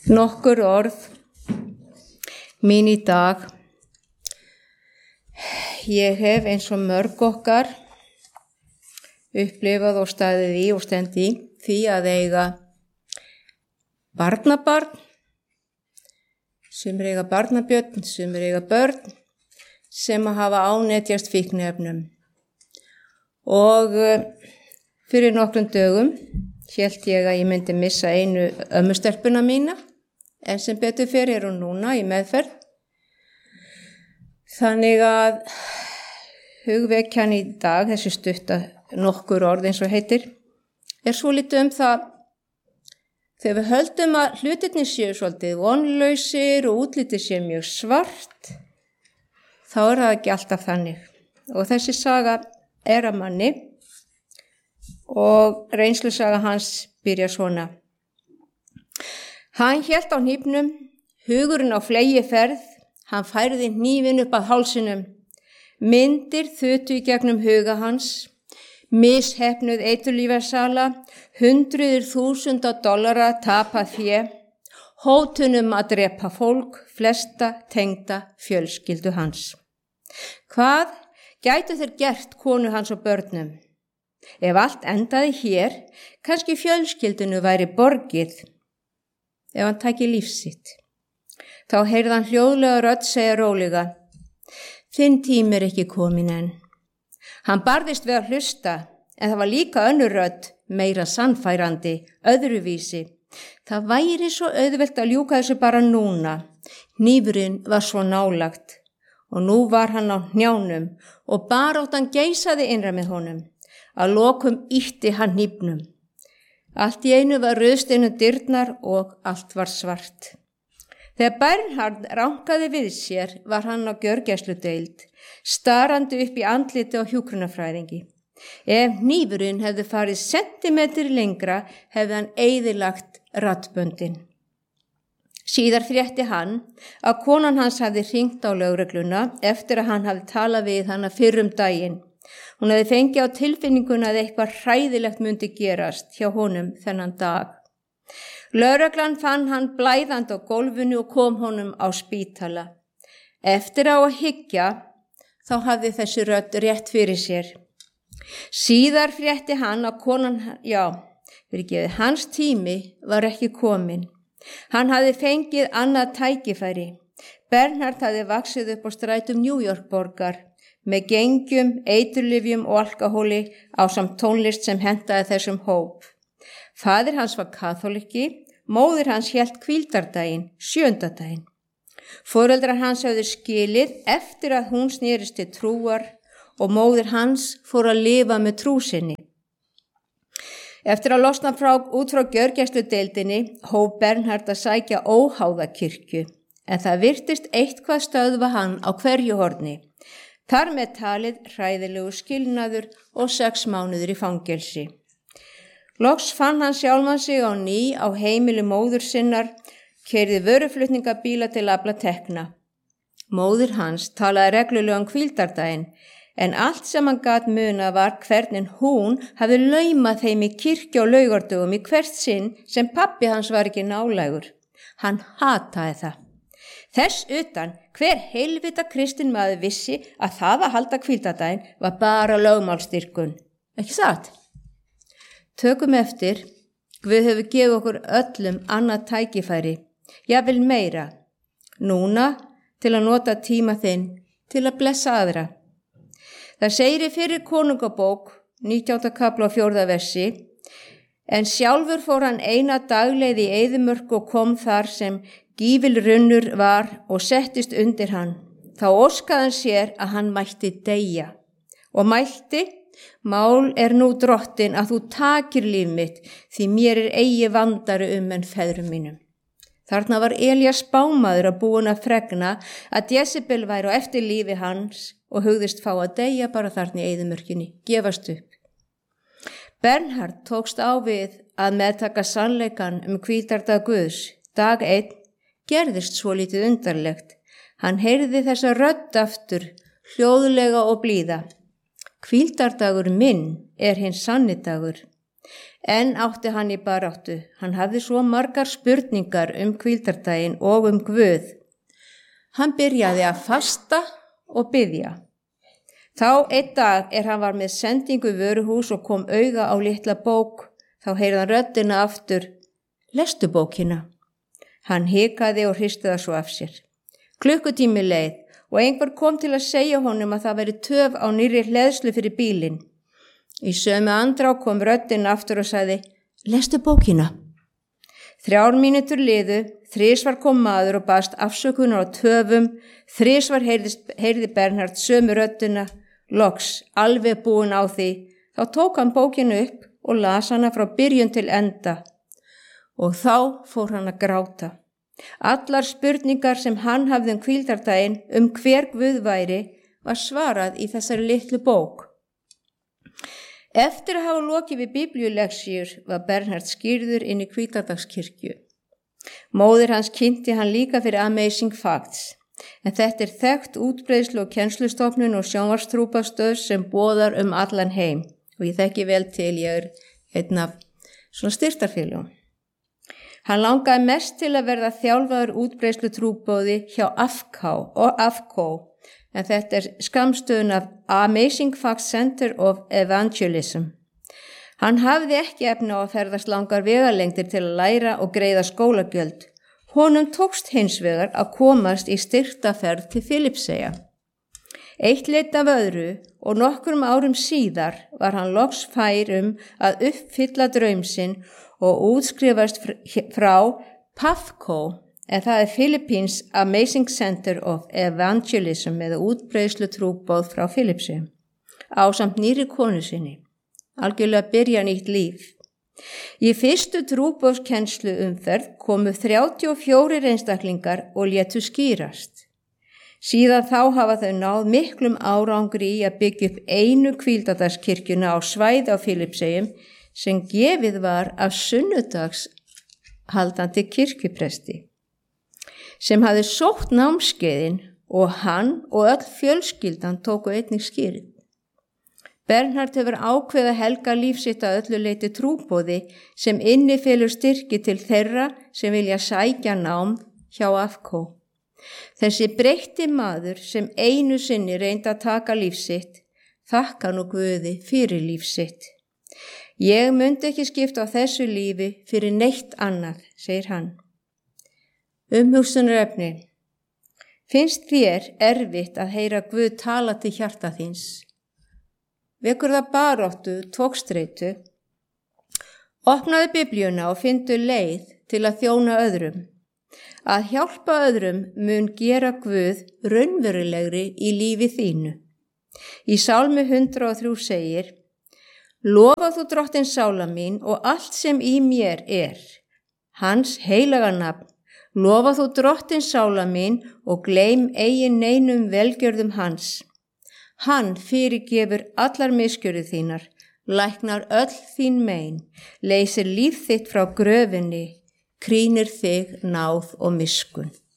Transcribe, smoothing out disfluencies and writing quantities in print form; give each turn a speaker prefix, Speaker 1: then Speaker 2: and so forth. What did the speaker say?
Speaker 1: Nokkur orð mín í dag. Ég hef eins og mörg okkar upplifað og staðið í og stend í því að eiga barnabarn, sumir eiga barnabjörn, sumir eiga börn sem að hafa ánetjast fíkniefnum. Og fyrir nokkrum dögum hélt ég að ég myndi missa einu ömmustelpuna mína, en sem betur fer hún núna í meðferð. Þannig að hugvekjan í dag, þessi stutta nokkur orð eins og heitir, svolítið það þegar við höldum að hlutirnir séu svolítið vonlausir og útlitið sé mjög svart, þá það ekki alltaf þannig. Og þessi saga að manni og reynslusaga hans byrja svona. Hann hélt á hnífnum, hugurinn á fleygiferð, hann færði hnífinn upp að hálsinum. Myndir þutu í gegnum huga hans, misheppnuð eiturlyfjasala, hundruðir þúsunda dollara tapað fé, hótunum að drepa fólk, flesta tengda fjölskyldu hans. Hvað gætu þeir gert konu hans og börnum? Ef allt endaði hér, kannski fjölskyldunu væri borgið. Ef hann tæki líf sitt, þá heyrði hann hljóðlega rödd segja rólega: þinn tími ekki komin enn. Hann barðist við að hlusta, en það var líka önnur rödd, meira sannfærandi, öðruvísi. Það væri svo auðvelt að ljúka þessu bara núna. Hnífurinn var svo nálagt og nú var hann á hnjánum og baráttan geisaði innra með honum. Að lokum ýtti hann hnífnum. Allt í einu var rauðsteinu dyrnar og allt var svart. Þegar Bernhard rankaði við sér var hann á gjörgæsludeild, starandi upp í andliti á hjúkrunarfræðingi. Ef hnífurinn hefði farið sentimetri lengra hefði hann eyðilagt raddböndin. Síðar frétti hann að konan hans hafði hringt á lögregluna eftir að hann hafði talað við hana fyrr daginn. Hún hafði fengið á tilfinninguna að eitthvað hræðilegt myndi gerast hjá honum þennan dag. Lögreglan fann hann blæðandi á gólfinu og kom honum á spítala. Eftir á að hyggja, þá hafði þessi rödd rétt fyrir sér. Síðar frétti hann að konan, hans tími var ekki kominn. Hann hafði fengið annað tækifæri. Bernhard hafði vaxið upp á strætum New York borgar, með gengjum, eiturlyfjum og alkóhóli ásamt tónlist sem hentaði þessum hóp. Faðir hans var kaþóliki, móðir hans hélt hvíldardaginn, 7. daginn. Foreldrar hans hafði skilið eftir að hún snerist til trúar og móðir hans fór að lifa með trú sinni. Eftir að losna út frá gjörgæsludeildinni hóf Bernhard að sækja óháða kirkju, en það virtist eitthvað stöðva hann á hverju horni. Þar með talið hræðilegu skilnaður og 6 mánuður í fangelsi. Loks fann hann sjálfan sig á ný á heimili móður sinnar, keyrði vöruflutningabíla til afla tekna. Móður hans talaði reglulega hvíldardaginn, en allt sem hann gat munað var hvernig hún hafði laumað þeim í kirkju og laugardögum í hvert sinn sem pabbi hans var ekki nálægur. Hann hataði það. Þess utan, hver heilvita kristinn maður vissi að það að halda hvíldardaginn var bara lögmálsstyrkun. Ekki satt? Tökum eftir, Guð hefur gefið okkur öllum annað tækifæri, jafnvel meira, núna til að nota tíma þinn til að blessa aðra. Það segir í fyrir konungabók, 19. kafla og 4. versi, en sjálfur fór hann eina dagleið í eyðimörk og kom þar sem gífilrunnur var og settist undir hann. Þá óskaði hann sér að hann mætti deyja og mælti: mál nú drottin að þú takir líf mitt, því mér eigi vandari en feðrum mínum. Þarna var Elías spámaður að búin að fregna að Jezebel væri á eftir lífi hans og hugðist fá að deyja bara þarna í eyðimörkinni, gefast upp. Bernhard tókst á við að meðtaka sannleikan hvíldardag Guðs. Dag 1 gerðist svo lítið undarlegt. Hann heyrði þessa rödd aftur, hljóðlega og blíða. Hvíldardagur minn hinn sanni dagur. En átti hann í baráttu. Hann hafði svo margar spurningar hvíldardaginn og Guð. Hann byrjaði að fasta og biðja. Þá einn dag hann var með sendingu í vöruhús og kom auga á litla bók. Þá heyrði hann röddina aftur: "Lestu bókina." Hann hikaði og hristi það svo af sér. Klukkutími leið og einhver kom til að segja honum að það væri töf á nýrri hleðslu fyrir bílinn. Í sömu andrá kom röddin aftur og sagði: "Lestu bókina." 3 mínútur liðu, 3 kom maður og baðst afsökunar á töfum, 3 heyrði Bernhard sömu röddina, loks alveg búin á því. Þá tók hann bókinu upp og las hana frá byrjun til enda. Og þá fór hann að gráta. Allar spurningar sem hann hafði hvíldardaginn hver Guð væri var svarað í þessari litlu bók. Eftir að hafa lokið við biblíuleksíur var Bernhard skírður inn í hvíldardagskirkju. Móðir hans kynnti hann líka fyrir Amazing Facts, en þetta þekkt útbreiðslu og kennslustofnun og sjónvarpstrúpastöð sem boðar allan heim. Og ég þekki vel til, ég einn af svona styrktarfélögum. Hann langaði mest til að verða þjálfaður útbreiðslu trúboði hjá AFCO, en þetta skammstöðun af Amazing Facts Center of Evangelism. Hann hafði ekki efni á að ferðast langar vegalengdir til að læra og greiða skólagjöld. Honum tókst hins vegar að komast í styrktaferð til Filippseyja. Eitt leit af öðru og nokkrum árum síðar var hann loks fær að uppfylla draum sinn og útskrifast frá PAFCO, en það Philippines Amazing Center of Evangelism eða útbreiðslu trúboð frá Filippseyjum, ásamt nýrri konu sinni. Algjörlega byrja nýtt líf. Í fyrstu trúboðskennslu komu 34 einstaklingar og létu skýrast. Síðan þá hafa þau náð miklum árangri í að byggja upp einu hvíldardagskirkjuna á svæði á Filippseyjum sem gefið var af sunnudagshaldandi kirkjupresti, sem hafði sótt námskeiðin og hann og öll fjölskyldan tóku einnig skýrið. Bernhard hefur ákveðið að helga líf sitt að öllu leyti trúboði sem innifelur styrki til þeirra sem vilja sækja nám hjá AFCO. Þessi breytti maður sem einu sinni reyndi að taka líf sitt, þakka nú Guði fyrir líf sitt. Ég myndi ekki skipta á þessu lífi fyrir neitt annað, segir hann. Umhugsunarefni. Finnst þér erfitt að heyra Guð tala til hjarta þíns? Vekur það baráttu, togstreitu? Opnaðu biblíuna og fyndu leið til að þjóna öðrum. Að hjálpa öðrum mun gera Guð raunverulegri í lífi þínu. Í Sálmi 103 segir: Lofa þú Drottinn sála mín og allt sem í mér hans heilaga nafn. Lofa þú Drottinn sála mín og gleym eigin neinum velgjörðum hans. Hann fyrirgefur allar misgjörðir þínar, læknar öll þín mein, leysir líf þitt frá gröfinni, krýnir þig náð og miskun.